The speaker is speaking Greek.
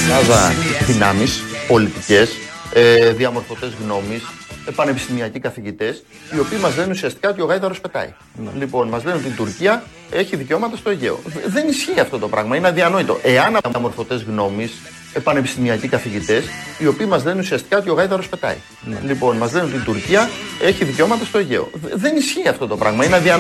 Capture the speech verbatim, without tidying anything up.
Ελλάδα δυνάμεις, πολιτικές, ε, διαμορφωτές γνώμης, πανεπιστημιακοί καθηγητές, οι οποίοι μας λένε ουσιαστικά ότι ο Γάιδαρος πετάει. Ναι. Λοιπόν, μας λένε ότι η Τουρκία έχει δικαιώματα στο Αιγαίο. Δεν ισχύει αυτό το πράγμα, είναι αδιανόητο. Εάν διαμορφωτές γνώμης, πανεπιστημιακοί καθηγητές, οι οποίοι μας λένε ουσιαστικά ότι ο Γάιδαρος πετάει. Ναι. Λοιπόν, μας λένε ότι η Τουρκία έχει δικαιώματα στο Αιγαίο. Δεν ισχύει αυτό το πράγμα, είναι αδιανόητο.